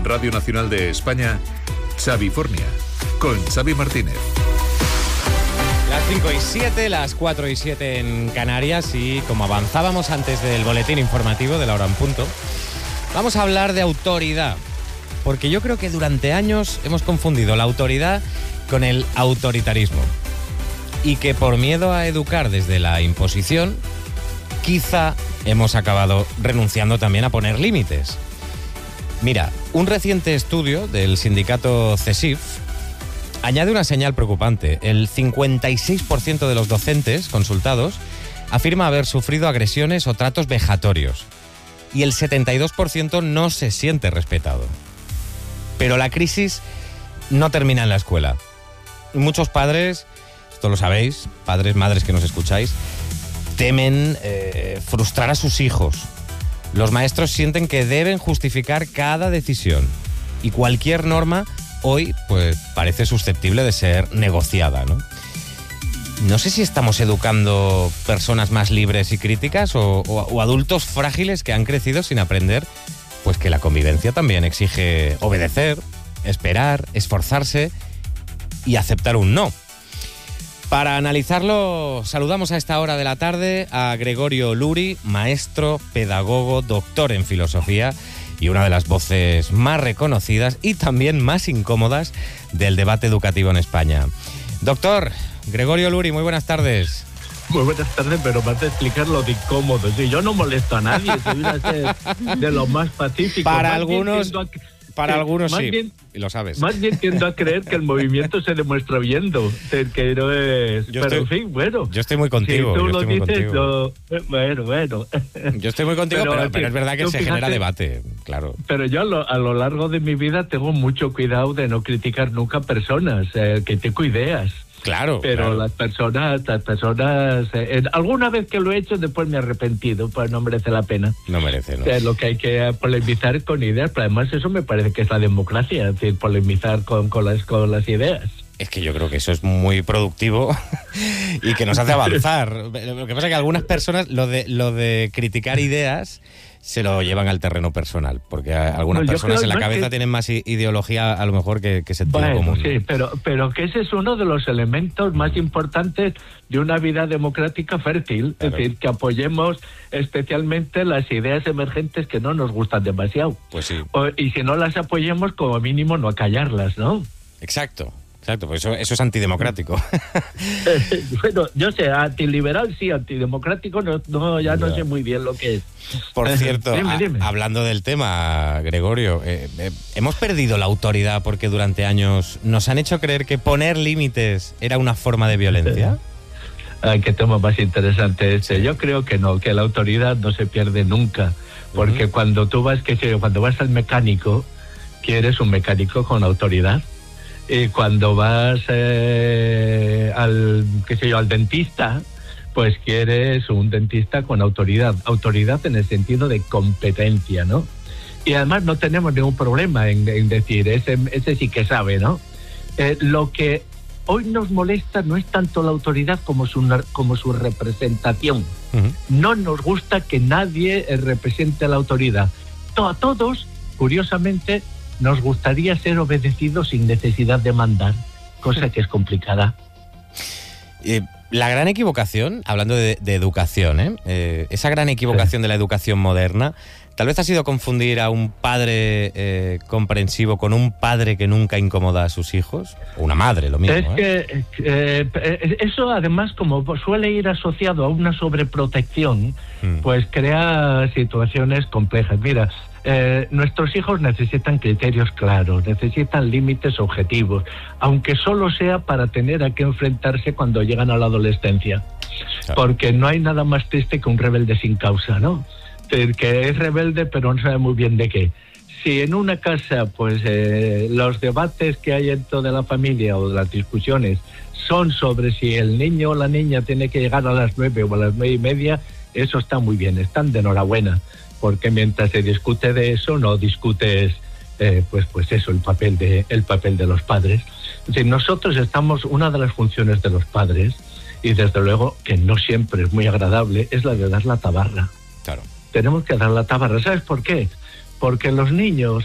Radio Nacional de España, Xavifornia, con Xavi Martínez. Las 5:07, las 4:07 en Canarias, y como avanzábamos antes del boletín informativo de la hora en punto, vamos a hablar de autoridad, porque yo creo que durante años hemos confundido la autoridad con el autoritarismo, y que por miedo a educar desde la imposición, quizá hemos acabado renunciando también a poner límites. Mira, un reciente estudio del sindicato CESIF añade una señal preocupante. El 56% de los docentes consultados afirma haber sufrido agresiones o tratos vejatorios, y el 72% no se siente respetado. Pero la crisis no termina en la escuela. Muchos padres, esto lo sabéis, padres, madres que nos escucháis, temen frustrar a sus hijos. Los maestros sienten que deben justificar cada decisión, y cualquier norma hoy pues parece susceptible de ser negociada, ¿no? No sé si estamos educando personas más libres y críticas o adultos frágiles que han crecido sin aprender pues que la convivencia también exige obedecer, esperar, esforzarse y aceptar un no. Para analizarlo, saludamos a esta hora de la tarde a Gregorio Luri, maestro, pedagogo, doctor en filosofía y una de las voces más reconocidas y también más incómodas del debate educativo en España. Doctor Gregorio Luri, muy buenas tardes. Muy buenas tardes, pero vas a explicar lo de incómodo. Si yo no molesto a nadie, soy una de los más pacíficos. Para algunos sí, bien, y lo sabes. Más bien tiendo a creer que el movimiento se demuestra viendo, que no es... en fin, bueno. Yo estoy muy contigo. Si tú lo dices, contigo. Bueno. Yo estoy muy contigo, pero es verdad que se genera debate, claro. Pero yo a lo largo de mi vida tengo mucho cuidado de no criticar nunca personas, que tengo ideas. Claro. Pero claro. las personas, alguna vez que lo he hedo, después me he arrepentido, pues no merece la pena. No merece, ¿no? Lo que hay que polemizar con ideas, pero además eso me parece que es la democracia, es decir, polemizar con las ideas. Es que yo creo que eso es muy productivo y que nos hace avanzar. Lo que pasa es que algunas personas lo de criticar ideas se lo llevan al terreno personal, porque algunas personas en la cabeza tienen más ideología a lo mejor que sentido común. Sí, pero que ese es uno de los elementos más importantes de una vida democrática fértil, claro. Es decir, que apoyemos especialmente las ideas emergentes que no nos gustan demasiado. Pues sí. Y si no las apoyemos, como mínimo no acallarlas, ¿no? Exacto, pues eso es antidemocrático. Bueno, yo sé, antiliberal sí, antidemocrático no sé muy bien lo que es. Por cierto, dime. Hablando del tema, Gregorio, hemos perdido la autoridad porque durante años nos han hecho creer que poner límites era una forma de violencia. Qué tema más interesante este. Yo creo que no, que la autoridad no se pierde nunca, porque cuando vas al mecánico, quieres un mecánico con autoridad. Y cuando vas al dentista, pues quieres un dentista con autoridad en el sentido de competencia, ¿no? Y además no tenemos ningún problema en decir, ese sí que sabe, ¿no? Lo que hoy nos molesta no es tanto la autoridad como su representación. No nos gusta que nadie represente la autoridad. A todos, curiosamente, nos gustaría ser obedecidos sin necesidad de mandar, cosa que es complicada. La gran equivocación, hablando de educación, esa gran equivocación de la educación moderna, tal vez ha sido confundir a un padre comprensivo con un padre que nunca incomoda a sus hijos, o una madre, lo mismo. Es que eso además, como suele ir asociado a una sobreprotección, pues crea situaciones complejas. Mira, nuestros hijos necesitan criterios claros, necesitan límites objetivos, aunque solo sea para tener a qué enfrentarse cuando llegan a la adolescencia. Claro. Porque no hay nada más triste que un rebelde sin causa, ¿no? Que es rebelde pero no sabe muy bien de qué. Si en una casa pues los debates que hay dentro de la familia o las discusiones son sobre si el niño o la niña tiene que llegar a las 9 o a las 9:30, eso está muy bien, están de enhorabuena, porque mientras se discute de eso no discutes pues eso, el papel de los padres. Es decir, nosotros una de las funciones de los padres, y desde luego que no siempre es muy agradable, es la de dar la tabarra. Claro. Tenemos que dar la tabarra. ¿Sabes por qué? Porque los niños